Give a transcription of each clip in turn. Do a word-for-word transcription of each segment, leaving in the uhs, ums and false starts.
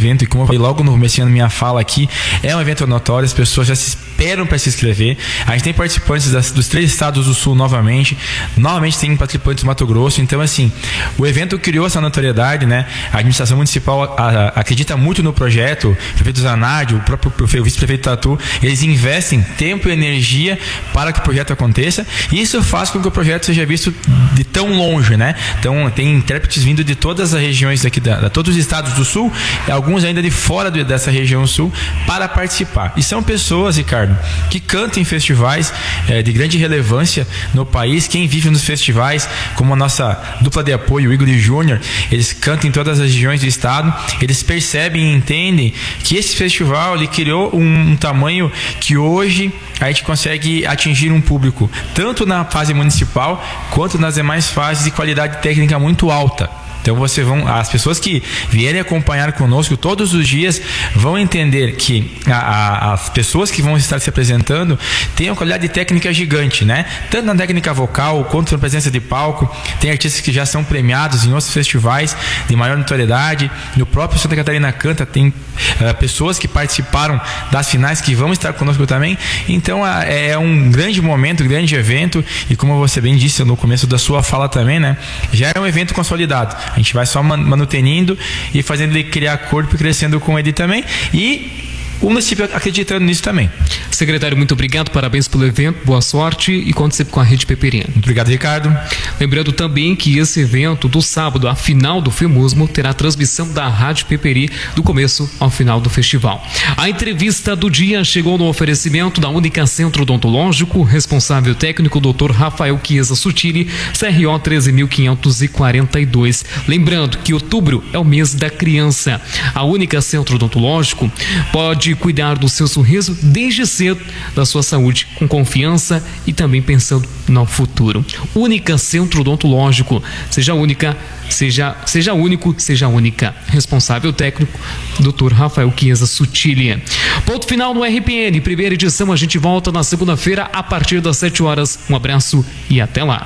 evento, e como eu falei logo no começo da minha fala aqui, é um evento notório, as pessoas já se esperam para se inscrever. A gente tem participantes das, dos três estados do sul novamente, novamente tem participantes do Mato Grosso, então assim, o evento criou essa notoriedade, né? A administração municipal a, a, acredita muito no projeto, o prefeito Zanardi, o próprio o vice-prefeito Tatu, eles investem tempo e energia para que o projeto aconteça, e isso faz com que o projeto seja visto de tão longe, né? Então tem intérpretes vindo de todas as regiões aqui, da, da todos os estados do sul, alguns ainda de fora do, dessa região sul, para participar. E são pessoas, Ricardo, que cantam em festivais é, de grande relevância no país. Quem vive nos festivais, como a nossa dupla de apoio, o Igor e Júnior, eles cantam em todas as regiões do estado, eles percebem e entendem que esse festival ele criou um, um tamanho que hoje a gente consegue atingir um público, tanto na fase municipal, quanto nas demais fases, de qualidade técnica muito alta. Então você vão, as pessoas que vierem acompanhar conosco todos os dias vão entender que a, a, as pessoas que vão estar se apresentando têm uma qualidade técnica gigante, né? Tanto na técnica vocal quanto na presença de palco. Tem artistas que já são premiados em outros festivais de maior notoriedade. No próprio Santa Catarina Canta tem uh, pessoas que participaram das finais que vão estar conosco também. Então uh, é um grande momento, um grande evento, e como você bem disse no começo da sua fala também, né? Já é um evento consolidado. A gente vai só manutenindo e fazendo ele criar corpo e crescendo com ele também. E o município acreditando nisso também. Secretário, muito obrigado, parabéns pelo evento, boa sorte e conte sempre com a Rede Peperina. Muito obrigado, Ricardo. Lembrando também que esse evento do sábado, a final do FEMUSMO, terá transmissão da Rádio Peperi do começo ao final do festival. A entrevista do dia chegou no oferecimento da Única Centro Odontológico, responsável técnico doutor Rafael Chiesa Sutili, C R O treze mil quinhentos e quarenta e dois. Lembrando que outubro é o mês da criança. A Única Centro Odontológico pode cuidar do seu sorriso desde cedo, da sua saúde, com confiança e também pensando no futuro. Única Centro Odontológico. Seja única, seja, seja único, seja única. Responsável técnico, doutor Rafael Chiesa Sutili. Ponto final no R P N. Primeira edição, a gente volta na segunda-feira a partir das sete horas. Um abraço e até lá.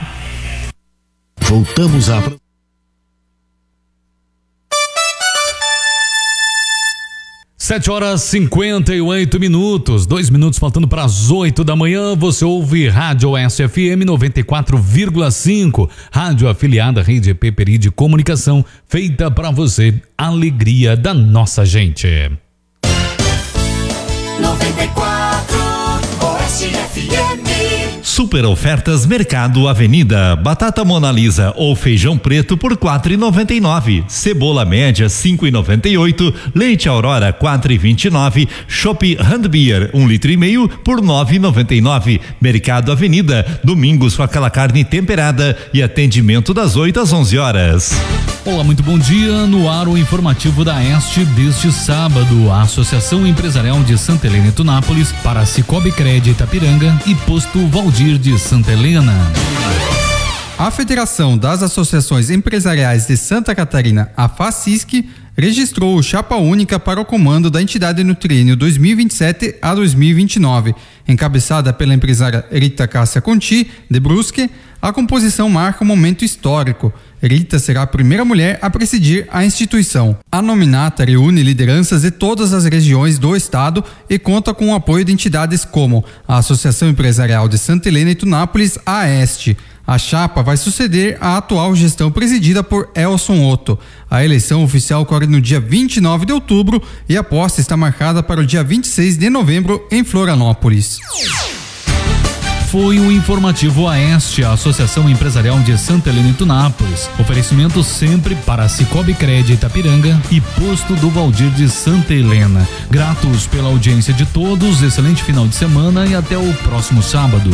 Voltamos a... Sete horas e cinquenta e oito minutos, dois minutos faltando para as oito da manhã. Você ouve Rádio Oeste F M noventa e quatro vírgula cinco, rádio afiliada Rede Peperi de Comunicação, feita para você, alegria da nossa gente. noventa e quatro Oeste F M. Super ofertas Mercado Avenida. Batata Mona Lisa ou feijão preto por quatro e noventa e nove. Cebola média cinco e noventa e oito. Leite Aurora quatro e vinte e nove. Chopp Handbeer um litro e meio por nove e noventa e nove. Mercado Avenida. Domingos com aquela carne temperada e atendimento das oito às onze horas. Olá, muito bom dia. No ar o informativo da Este deste sábado. A Associação Empresarial de Santa Helena e Tunápolis para Cicobi Crédito Itapiranga e Posto Valdir de Santa Helena. A Federação das Associações Empresariais de Santa Catarina, a FACISC, registrou chapa única para o comando da entidade no triênio dois mil e vinte e sete a dois mil e vinte e nove. Encabeçada pela empresária Rita Cássia Conti, de Brusque, a composição marca um momento histórico. Rita será a primeira mulher a presidir a instituição. A nominata reúne lideranças de todas as regiões do estado e conta com o apoio de entidades como a Associação Empresarial de Santa Helena e Tunápolis, a AEST. A chapa vai suceder a atual gestão presidida por Elson Otto. A eleição oficial ocorre no dia vinte e nove de outubro e a posse está marcada para o dia vinte e seis de novembro em Florianópolis. Foi o informativo Oeste, a Associação Empresarial de Santa Helena e Tunápolis. Oferecimento sempre para Cicobi Crédito Itapiranga e Posto do Valdir de Santa Helena. Gratos pela audiência de todos, excelente final de semana e até o próximo sábado.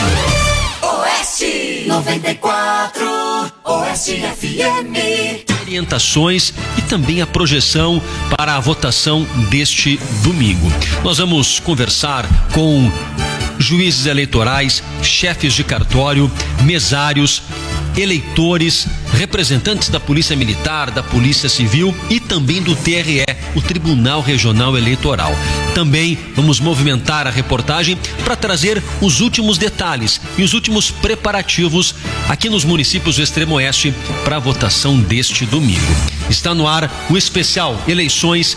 Oeste noventa e quatro, Oeste F M. Orientações e também a projeção para a votação deste domingo. Nós vamos conversar com juízes eleitorais, chefes de cartório, mesários, eleitores, representantes da Polícia Militar, da Polícia Civil e também do T R E, o Tribunal Regional Eleitoral. Também vamos movimentar a reportagem para trazer os últimos detalhes e os últimos preparativos aqui nos municípios do Extremo Oeste para a votação deste domingo. Está no ar o especial Eleições